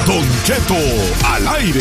Don Cheto al aire.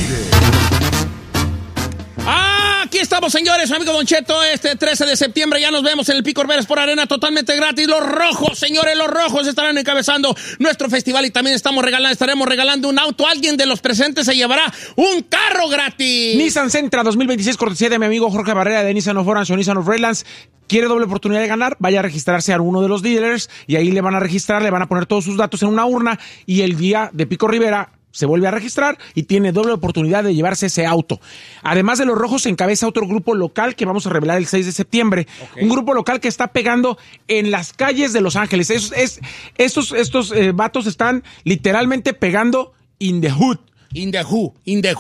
Aquí estamos, señores, amigo Don Cheto, este 13 de septiembre ya nos vemos en el Pico Orberes por Arena, totalmente gratis. Los Rojos, señores, los Rojos estarán encabezando nuestro festival y también estaremos regalando un auto. Alguien de los presentes se llevará un carro gratis. Nissan Sentra 2026, cortesía de mi amigo Jorge Barrera de Nissan of Orange o Nissan of Redlands. ¿Quiere doble oportunidad de ganar? Vaya a registrarse a uno de los dealers y ahí le van a registrar, le van a poner todos sus datos en una urna y el día de Pico Rivera se vuelve a registrar y tiene doble oportunidad de llevarse ese auto. Además de los Rojos, se encabeza otro grupo local que vamos a revelar el 6 de septiembre. Okay. Un grupo local que está pegando en las calles de Los Ángeles. Estos vatos están literalmente pegando in the hood. In the hood.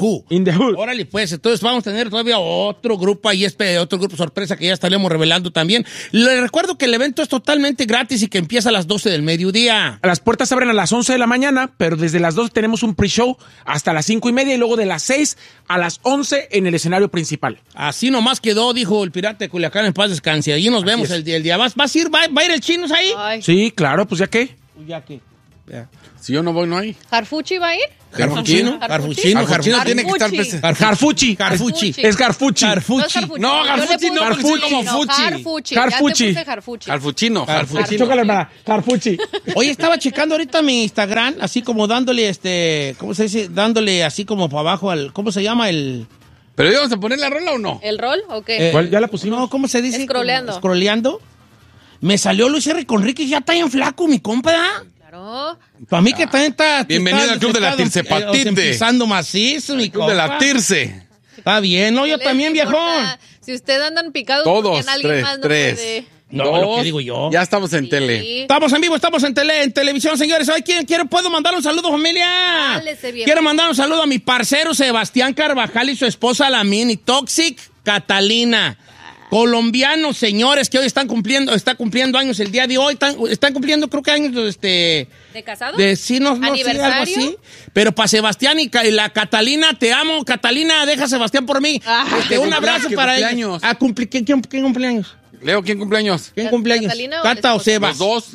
Órale, pues, entonces vamos a tener todavía otro grupo ahí, otro grupo sorpresa que ya estaremos revelando también. Les recuerdo que el evento es totalmente gratis y que empieza a las 12 del mediodía. Las puertas se abren a las 11 de la mañana, pero desde las 12 tenemos un pre-show hasta las 5:30 y luego de las 6 a las 11 en el escenario principal. Así nomás quedó, dijo el pirata de Culiacán, en paz descanse. Allí nos vemos el día. ¿Va a ir el Chinos ahí? Ay. Sí, claro, pues ya qué. Ya qué. Si yo no voy, no hay. ¿Harfuchi va a ir? Harfuchino tiene que estar presente. Harfuchi. Es Harfuchi. No, Harfuchi no, porque como Fuchi. Harfuchino. Chócala, hermana. Harfuchi. Oye, estaba checando ahorita mi Instagram, así como dándole ¿cómo se dice? Dándole así como para abajo al, ¿cómo se llama el? ¿Pero íbamos a poner la rola o no? ¿El rol o qué? ¿Ya la pusimos? No, ¿cómo se dice? Scrolleando. Me salió Luis R. Conríquez, ya está bien flaco, mi compa, ¿verdad? Claro. Para mí que también está... Bienvenido al Club de la Tircepatite. Empezando macizo, mi compa. Club de la Tirce. Está bien, ¿no? Yo también, viejón. Si ustedes andan picados, todos, alguien más no tres. No, lo que digo yo. Ya estamos en tele. Estamos en vivo, estamos en televisión, señores. Hoy puedo mandar un saludo, familia. Quiero mandar un saludo a mi parcero Sebastián Carvajal y su esposa la mini Toxic Catalina. Colombianos, señores, que hoy está cumpliendo años el día de hoy. Están cumpliendo, creo que años ¿De casado? Sí, no sé, algo así. Pero para Sebastián y la Catalina, te amo. Catalina, deja a Sebastián por mí. Un abrazo para ellos. ¿Quién cumpleaños? Leo, ¿quién cumpleaños? ¿Quién cumpleaños? ¿Cata o Sebas? Los dos.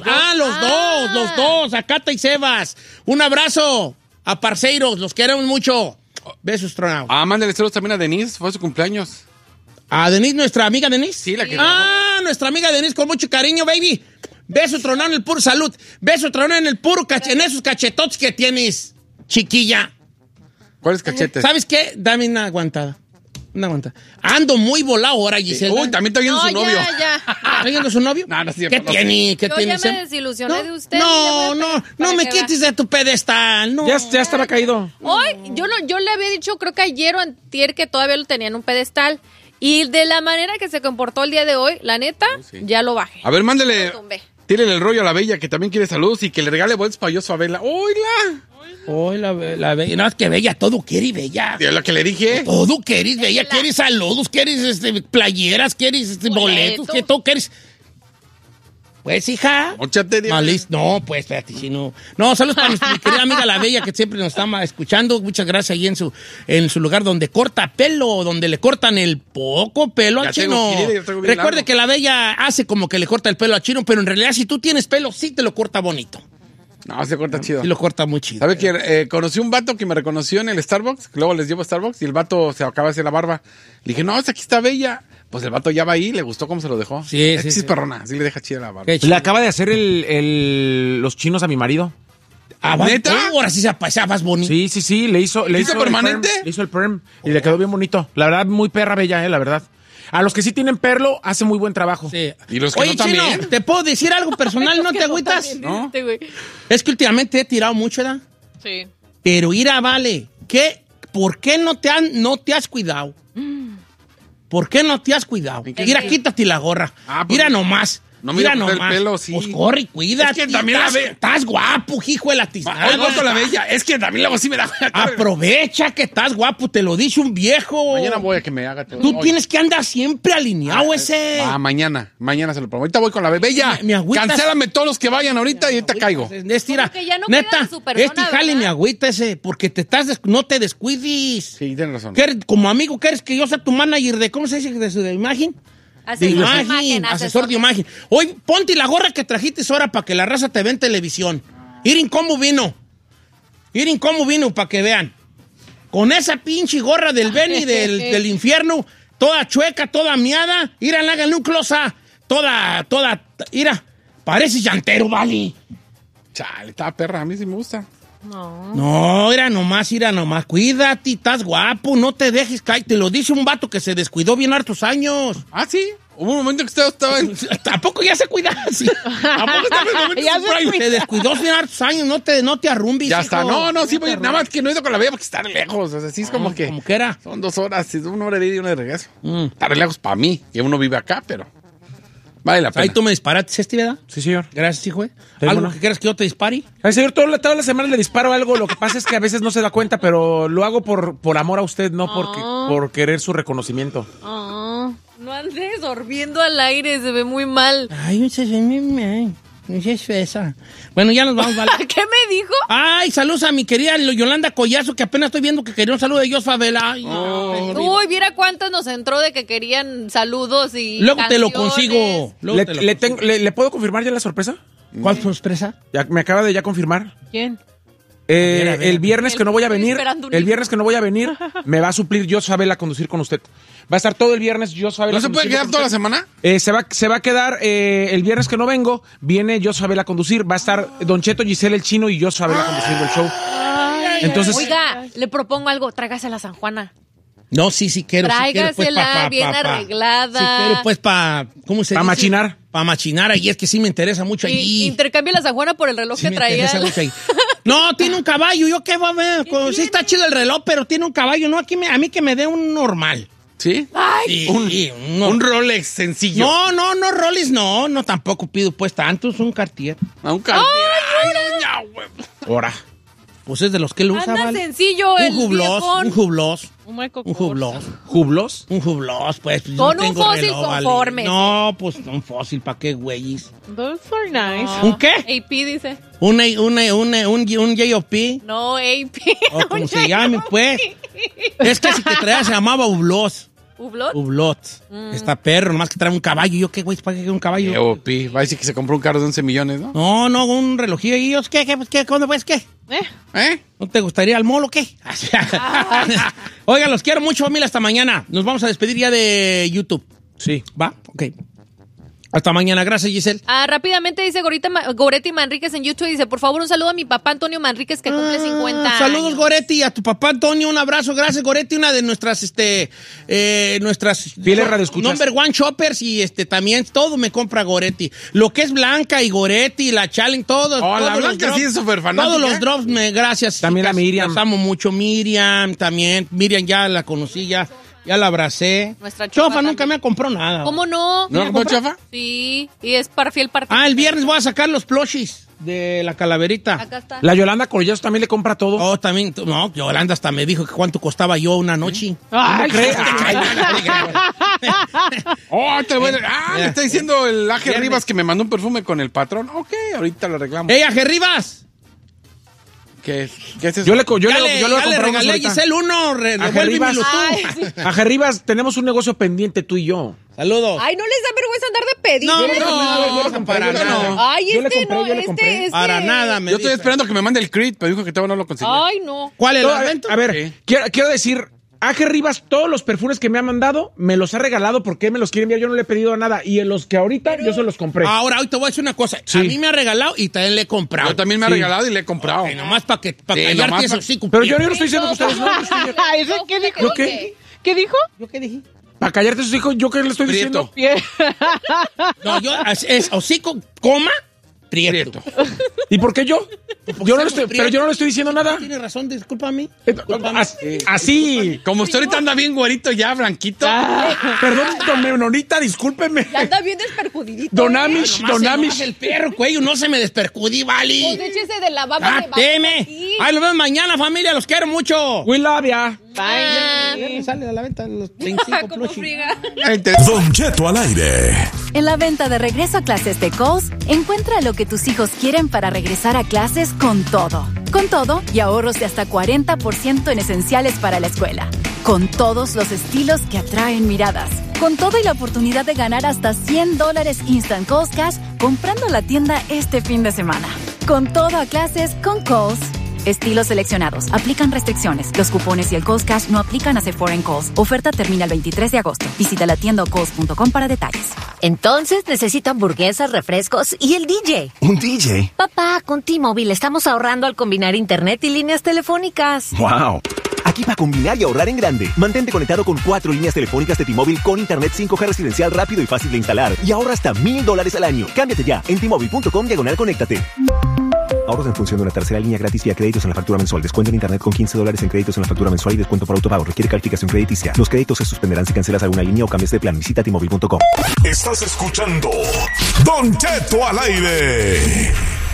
Los dos. A Cata y Sebas. Un abrazo a parceiros. Los queremos mucho. Besos tronados. Mándale saludos también a Denise. Fue su cumpleaños. ¿A Denise, nuestra amiga Denise? Sí, la que... nuestra amiga Denise, con mucho cariño, baby. Beso tronado en el puro salud. Beso tronado en el puro en esos cachetotes que tienes, chiquilla. ¿Cuáles cachetes? ¿Sabes qué? Dame una aguantada. Ando muy volado ahora, Gisela. Uy, también está viendo su novio. ¿Está viendo su novio? No es cierto. ¿Qué tiene? Yo ya me desilusioné de usted. No me quites de tu pedestal. No. Ya estaba caído. Hoy, yo le había dicho, creo que ayer o antier, que todavía lo tenía en un pedestal. Y de la manera que se comportó el día de hoy, la neta, ya lo bajé. A ver, mándele, tírele el rollo a la Bella, que también quiere saludos y que le regale boletos para yo a Bella. ¡Hola! La Bella. No, es que Bella, todo quiere Bella. Es lo que le dije. Todo quieres, Bella. Quieres saludos, quieres playeras, quieres boletos, que todo quieres... Pues, hija. No, pues, espérate, si no. No, saludos para nuestra querida amiga La Bella, que siempre nos está escuchando. Muchas gracias ahí en su lugar donde corta pelo, donde le cortan el poco pelo al chino. Recuerde que La Bella hace como que le corta el pelo al chino, pero en realidad si tú tienes pelo, sí te lo corta bonito. No, se corta chido. Sí lo corta muy chido. ¿Sabe que conocí un vato que me reconoció en el Starbucks? Que luego les llevo a Starbucks y el vato se acaba de hacer la barba. Le dije, no, aquí está Bella. Pues el vato ya va ahí, le gustó cómo se lo dejó. Sí. Perrona, sí le deja chida la barba. Le acaba de hacer los chinos a mi marido. ¿Neta? Ahora sí se más bonito. Sí, le hizo permanente. Le hizo el perm y le quedó bien bonito. La verdad, muy perra Bella, la verdad. A los que sí tienen perlo, hace muy buen trabajo. Sí. Y los que no también. Chino, ¿te puedo decir algo personal? ¿No te agüitas? ¿No? Es que últimamente he tirado mucho, ¿verdad? Sí. Pero vale, ¿por qué no te has cuidado? ¿Por qué no te has cuidado? Mira, quítate la gorra. Mira nomás. No mira nomás. El pelo, sí. Pues corre y cuídate. Es que también estás guapo, hijo de la tiznada. La Bella. Es que también luego sí me da... Aprovecha que estás guapo, te lo dice un viejo. Mañana voy a que me haga todo. Tú tienes que andar siempre alineado ese. Mañana se lo prometo. Ahorita voy con la Bella. Cancélame todos los que vayan ahorita y ahorita caigo. Neta, jale mi agüita ese, porque no te descuides. Sí, tienes razón. Como amigo, ¿quieres que yo sea tu manager de, ¿cómo se dice? De imagen? Asesor de imagen. Hoy ponte la gorra que trajiste ahora para que la raza te vea en televisión. Miren cómo vino. Miren cómo vino, para que vean. Con esa pinche gorra del Benny del infierno, toda chueca, toda miada. Mira, háganle un close-up. Toda, mira, parece llantero, vale. Chale, está perra, a mí sí me gusta. No, mira nomás, cuídate, estás guapo, no te dejes caer. Te lo dice un vato que se descuidó bien hartos años. Ah, sí. Hubo un momento que usted estaba en... Tampoco ya se cuidaba, sí. Tampoco estaba en el momento se descuidó bien hartos años, no te arrumbis. Ya está, no, sí, voy, nada más que no he ido con la bella porque está lejos. O sea, sí es como que... ¿Cómo que era? Son 2 horas, 1 hora de ida y 1 de regreso. Está re lejos para mí, que uno vive acá, pero... Vale la pena. Ahí tú me disparaste, ¿verdad? Sí, señor. Gracias, hijo. ¿Algo que quieras que yo te dispare? Ay, señor, todas las semanas le disparo algo. Lo que pasa es que a veces no se da cuenta, pero lo hago por amor a usted, no por querer su reconocimiento. No andes sorbiendo al aire, se ve muy mal. Ay, se ve muy mal. Es esa. Bueno, ya nos vamos, ¿vale? ¿Qué me dijo? Ay, saludos a mi querida Yolanda Collazo, que apenas estoy viendo que quería un saludo de Dios Favela. Ay, Uy, viera cuántas nos entró de que querían saludos y luego canciones. te lo consigo. ¿Le puedo confirmar ya la sorpresa? ¿Cuál sorpresa? Ya, me acaba de confirmar. ¿Quién? El viernes que no voy a venir, esperando me va a suplir Dios Favela a conducir con usted. Va a estar todo el viernes Dios Favela. ¿No se puede quedar toda la semana? Se va a quedar el viernes que no vengo, viene Dios Favela a conducir, va a estar Don Cheto, Giselle el Chino y Dios Favela conduciendo el show. Entonces, oiga, le propongo algo, trágase a la San Juana. No, sí quiero. Tráigasela bien arreglada. Sí quiero, pues, ¿cómo se dice? Para machinar. Para machinar, ahí es que sí me interesa mucho allí. Intercambia la San Juana por el reloj sí que traía. No, tiene un caballo, yo qué voy a ver. Sí está chido el reloj, pero tiene un caballo, no, a mí que me dé un normal. ¿Sí? Ay. Sí, un Rolex sencillo. No, Rolex, no, tampoco pido pues tanto, es un Cartier. Un Cartier. Ay, ahora. Pues es de los que lo usa, ¿vale? Sencillo, un Hublot. ¿Jublos? Un Hublot, pues. Con un fósil reloj, conforme. Vale. No, pues un fósil, ¿para qué, güeyes? Those are nice. ¿Un qué? AP dice. Un JOP. No, AP. O como se llame, pues. Es que si te traía se llamaba Hublot. ¿Hublot? Está perro, nomás que trae un caballo. ¿Yo qué, güey? ¿Para qué un caballo? JOP. Va a decir que se compró un carro de 11 millones, ¿no? No, un relojillo. ¿Y ellos qué? ¿Cuándo pues qué? ¿No te gustaría el molo o qué? Oiga, los quiero mucho, familia, hasta mañana. Nos vamos a despedir ya de YouTube. Sí. ¿Va? Ok. Hasta mañana. Gracias, Giselle. Rápidamente dice Goretti Manríquez en YouTube. Dice, por favor, un saludo a mi papá Antonio Manríquez, que cumple 50 años. Saludos, Goretti. A tu papá Antonio, un abrazo. Gracias, Goretti. Una de nuestras fieles radioescuchas. Number one shoppers. Y también todo me compra Goretti. Lo que es Blanca y Goretti, la Challenge, todo. La Blanca sí es súper fanática. Todos los drops, gracias. También chicas, a Miriam. Las amo mucho. Miriam también. Miriam ya la conocí, ya la abracé. Nuestra Chofa nunca me ha comprado nada. ¿Cómo no? ¿No Chofa? Sí, y es fiel parte. El viernes voy a sacar los plushies de la calaverita. Acá está. La Yolanda Collazo también le compra todo. Oh, también. No, Yolanda hasta me dijo que cuánto costaba yo una noche. Ay, le está diciendo el Aje Rivas que me mandó un perfume con el patrón. Ok, ahorita lo arreglamos. ¡Ey, Aje Rivas! ¿Qué es eso? Yo le voy a le comprar regalé a Giselle uno. Revuélvemelo tú. Aje Rivas, tenemos un negocio pendiente tú y yo. Saludos. Ay, ¿no les da vergüenza andar de pedir? No, para nada. Ay, yo le compré. Para nada, Yo estoy esperando que me mande el Creed, pero dijo que todavía no lo conseguí. Ay, no. ¿Cuál es el evento? A ver, quiero decir, Aje Rivas, todos los perfumes que me ha mandado, me los ha regalado porque él me los quiere enviar. Yo no le he pedido nada. Y en los que ahorita yo se los compré. Ahora, hoy te voy a decir una cosa. Sí. A mí me ha regalado y también le he comprado. Yo también me ha regalado y le he comprado. Okay, nomás para callarte eso sí. Pero yo no estoy diciendo que ustedes no. ¿Qué dijo? ¿Yo qué? ¿Qué dijo? ¿Yo qué dije? Para callarte esos hijos, ¿yo qué le estoy diciendo? No, es hocico, coma, prieto. ¿Y por qué yo? Pero yo no le estoy diciendo nada. Tiene razón, discúlpame. Así. Como usted ahorita anda bien güerito ya, blanquito. Perdón, don Menonita, discúlpeme. Ya anda bien despercudidito. Don Amish. El perro, cuello, no se me despercudí, vale. Pues échese de la baba. Teme. Ahí los vemos mañana, familia, los quiero mucho. We love ya. Bye. Sale a la venta los 25 plushies. Don Cheto al aire. En la venta de regreso a clases de Kohl's, encuentra lo que tus hijos quieren para regresar a clases con todo. Con todo y ahorros de hasta 40% en esenciales para la escuela. Con todos los estilos que atraen miradas. Con todo y la oportunidad de ganar hasta $100 Instant Kohl's Cash comprando la tienda este fin de semana. Con todo a clases con Kohl's. Estilos seleccionados. Aplican restricciones. Los cupones y el Kohl's Cash no aplican a Sephora en Kohl's. Oferta termina el 23 de agosto. Visita la tienda o kohls.com para detalles. Entonces necesito hamburguesas, refrescos y el DJ. ¿Un DJ? Papá, con T-Mobile estamos ahorrando al combinar internet y líneas telefónicas. ¡Wow! Aquí para combinar y ahorrar en grande. Mantente conectado con 4 líneas telefónicas de T-Mobile con internet 5G residencial rápido y fácil de instalar. Y ahorra hasta $1,000 al año. Cámbiate ya en T-Mobile.com/conéctate. Ahorros en función de una tercera línea gratis vía créditos en la factura mensual. Descuento en internet con $15 en créditos en la factura mensual y descuento por autopago. Requiere calificación crediticia. Los créditos se suspenderán si cancelas alguna línea o cambias de plan. Visita T-Mobile.com. Estás escuchando Don Cheto al aire.